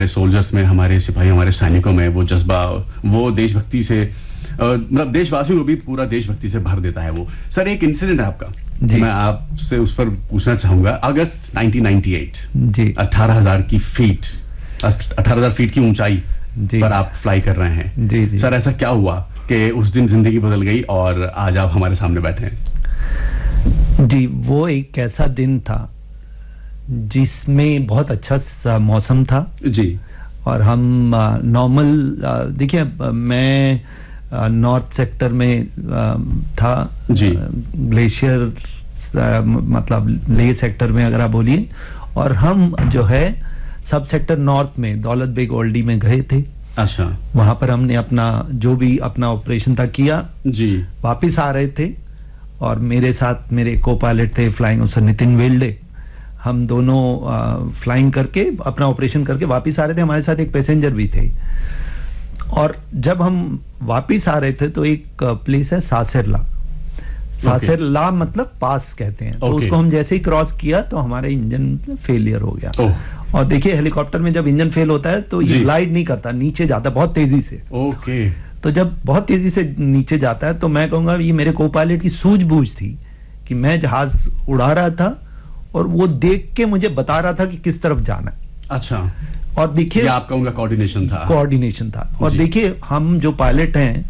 Soldiers में, हमारे सिपाही, हमारे सैनिकों में वो जज्बा, वो देशभक्ति से, मतलब देशवासियों को भी पूरा देशभक्ति से भर देता है वो। सर, एक इंसिडेंट है आपका, मैं आपसे उस पर पूछना चाहूंगा। अगस्त 1998 जी, 18,000 फीट की ऊंचाई पर आप फ्लाई कर रहे हैं। जी। सर, ऐसा क्या हुआ कि उस दिन जिंदगी बदल गई और आज आप हमारे सामने बैठे हैं? जी, वो एक ऐसा दिन था जिसमें बहुत अच्छा मौसम था जी, और हम नॉर्मल, देखिए मैं नॉर्थ सेक्टर में था जी, ग्लेशियर मतलब लेह सेक्टर में अगर आप बोलिए, और हम जो है सब सेक्टर नॉर्थ में दौलत बेग ओल्डी में गए थे। अच्छा। वहां पर हमने अपना जो भी अपना ऑपरेशन था किया जी, वापिस आ रहे थे और मेरे साथ मेरे को पायलट थे फ्लाइंग ऑफिसर नितिन वेल्डे। हम दोनों फ्लाइंग करके अपना ऑपरेशन करके वापिस आ रहे थे, हमारे साथ एक पैसेंजर भी थे। और जब हम वापिस आ रहे थे तो एक प्लेस है सासेरला, सासेरला मतलब पास कहते हैं, तो उसको हम जैसे ही क्रॉस किया तो हमारे इंजन फेलियर हो गया। और देखिए हेलीकॉप्टर में जब इंजन फेल होता है तो ये ग्लाइड नहीं करता, नीचे जाता बहुत तेजी से। ओके। तो जब बहुत तेजी से नीचे जाता है तो मैं कहूंगा ये मेरे को पायलट की सूझबूझ थी कि मैं जहाज उड़ा रहा था और वो देख के मुझे बता रहा था कि किस तरफ जाना है। अच्छा। और देखिए आपका उनका कोऑर्डिनेशन था। कोऑर्डिनेशन था। और देखिए हम जो पायलट हैं,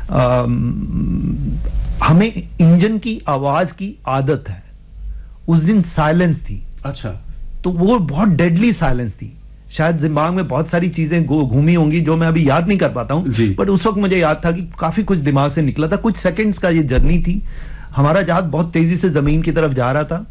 हमें इंजन की आवाज की आदत है। उस दिन साइलेंस थी। अच्छा। तो वो बहुत डेडली साइलेंस थी। शायद दिमाग में बहुत सारी चीजें घूमी होंगी जो मैं अभी याद नहीं कर पाता हूं, बट उस वक्त मुझे याद था कि काफी कुछ दिमाग से निकला था। कुछ सेकंड्स का ये जर्नी थी। हमारा जहाज बहुत तेजी से जमीन की तरफ जा रहा था।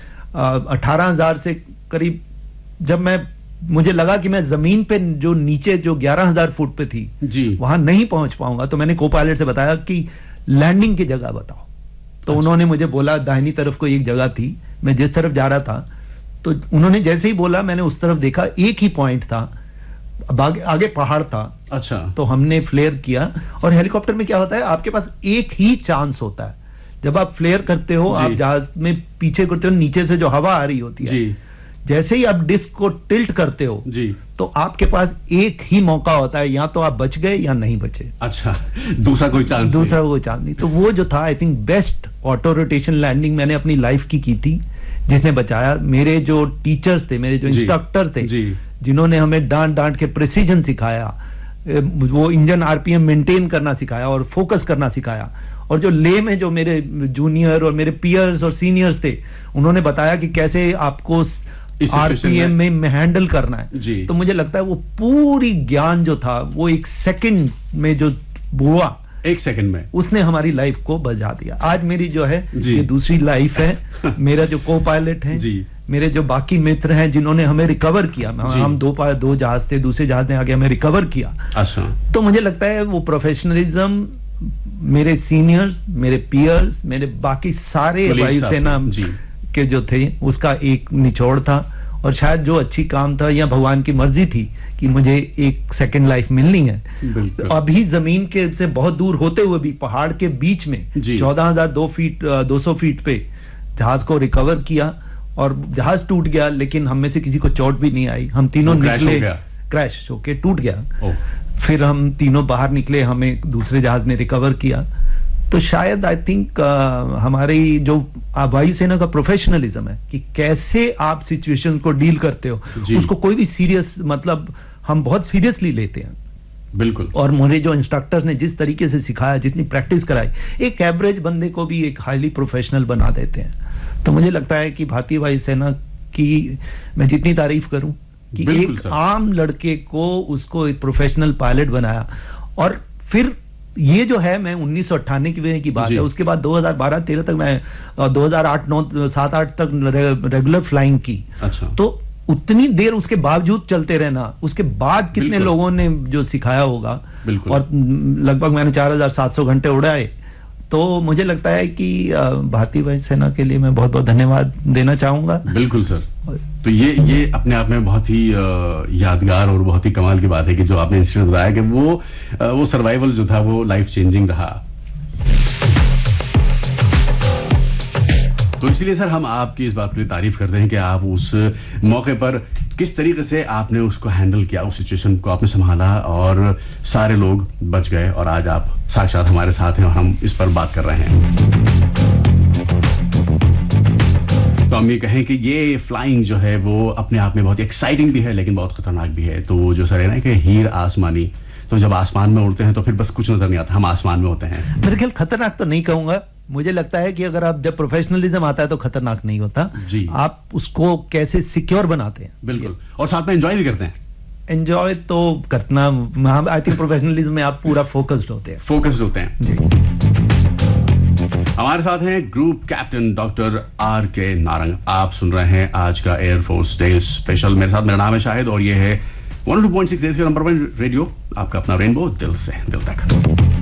18,000 से करीब जब मुझे लगा कि मैं जमीन पे जो नीचे जो 11,000 फुट पे थी जी, वहां नहीं पहुंच पाऊंगा, तो मैंने को पायलट से बताया कि लैंडिंग की जगह बताओ। तो उन्होंने मुझे बोला दाहिनी तरफ को एक जगह थी, मैं जिस तरफ जा रहा था, तो उन्होंने जैसे ही बोला मैंने उस तरफ देखा, एक ही पॉइंट था, आगे पहाड़ था। अच्छा। तो हमने फ्लेयर किया। और हेलीकॉप्टर में क्या होता है, आपके पास एक ही चांस होता है। जब आप फ्लेयर करते हो, आप जहाज में पीछे करते हो, नीचे से जो हवा आ रही होती है जी, जैसे ही आप डिस्क को टिल्ट करते हो जी, तो आपके पास एक ही मौका होता है, या तो आप बच गए या नहीं बचे। अच्छा, दूसरा कोई चांस नहीं। तो वो जो था, I think best auto rotation landing मैंने अपनी लाइफ की थी, जिसने बचाया। मेरे जो टीचर्स थे, मेरे जो इंस्ट्रक्टर थे, जिन्होंने हमें डांट डांट के प्रिसीजन सिखाया, वो इंजन आरपीएम मेंटेन करना सिखाया और फोकस करना सिखाया। और जो ले में जो मेरे जूनियर और मेरे पियर्स और सीनियर्स थे, उन्होंने बताया कि कैसे आपको आरपीएम में हैंडल करना है। तो मुझे लगता है वो पूरी ज्ञान जो था, वो एक सेकंड में जो हुआ, एक सेकंड में उसने हमारी लाइफ को बचा दिया। आज मेरी जो है ये दूसरी लाइफ है। मेरा जो को पायलट है, मेरे जो बाकी मित्र हैं जिन्होंने हमें रिकवर किया, हम दो जहाज थे, दूसरे जहाज ने आगे हमें रिकवर किया। अच्छा। तो मुझे लगता है वो प्रोफेशनलिज्म मेरे सीनियर्स, मेरे पियर्स, मेरे बाकी सारे वायुसेना के जो थे, उसका एक निचोड़ था। और शायद जो अच्छी काम था या भगवान की मर्जी थी कि मुझे एक सेकंड लाइफ मिलनी है। अभी जमीन के से बहुत दूर होते हुए भी पहाड़ के बीच में 14,200 फीट पे जहाज को रिकवर किया, और जहाज टूट गया, लेकिन हम में से किसी को चोट भी नहीं आई। हम तीनों निकले, क्रैश होके टूट गया। फिर हम तीनों बाहर निकले, हमें दूसरे जहाज ने रिकवर किया। तो शायद आई थिंक हमारी जो वायुसेना का प्रोफेशनलिज्म है कि कैसे आप सिचुएशन को डील करते हो, उसको कोई भी सीरियस, मतलब हम बहुत सीरियसली लेते हैं। बिल्कुल। और मेरे जो इंस्ट्रक्टर्स ने जिस तरीके से सिखाया, जितनी प्रैक्टिस कराई, एक एवरेज बंदे को भी एक हाईली प्रोफेशनल बना देते हैं। तो मुझे लगता है कि भारतीय वायुसेना की मैं जितनी तारीफ करूं कि एक आम लड़के को उसको एक प्रोफेशनल पायलट बनाया। और फिर ये जो है, मैं 1998 की बात है, उसके बाद 2012-13 तक मैं 2008-9-7-8 तक रेगुलर फ्लाइंग की। अच्छा। तो उतनी देर उसके बावजूद चलते रहना, उसके बाद कितने लोगों ने जो सिखाया होगा। और लगभग मैंने 4,700 घंटे उड़ाए। तो मुझे लगता है कि भारतीय वायुसेना के लिए मैं बहुत बहुत धन्यवाद देना चाहूंगा। बिल्कुल सर। तो ये अपने आप में बहुत ही यादगार और बहुत ही कमाल की बात है कि जो आपने इंसिडेंट बताया कि वो सर्वाइवल जो था वो लाइफ चेंजिंग रहा। तो इसलिए सर हम आपकी इस बात की तारीफ करते हैं कि आप उस मौके पर किस तरीके से आपने उसको हैंडल किया, उस सिचुएशन को आपने संभाला और सारे लोग बच गए और आज आप साक्षात हमारे साथ हैं और हम इस पर बात कर रहे हैं। तो हम ये कहें कि ये फ्लाइंग जो है वो अपने आप में बहुत एक्साइटिंग भी है लेकिन बहुत खतरनाक भी है। तो वो जो सर है ना कि हीर आसमानी, तो जब आसमान में उड़ते हैं तो फिर बस कुछ नजर नहीं आता, हम आसमान में होते हैं। मेरे ख्याल खतरनाक तो नहीं कहूंगा, मुझे लगता है कि अगर आप जब प्रोफेशनलिज्म आता है तो खतरनाक नहीं होता जी, आप उसको कैसे सिक्योर बनाते हैं। बिल्कुल, और साथ में एंजॉय भी करते हैं। एंजॉय तो करना, आई थिंक प्रोफेशनलिज्म में आप पूरा फोकस्ड होते हैं जी। हमारे साथ हैं group captain doctor R K. Narang. आप सुन रहे हैं आज का एयरफोर्स डे स्पेशल। मेरे साथ मेरा नाम है शाहिद और ये है 102.6 के नंबर 1 रेडियो, आपका अपना रेनबो, दिल से दिल तक।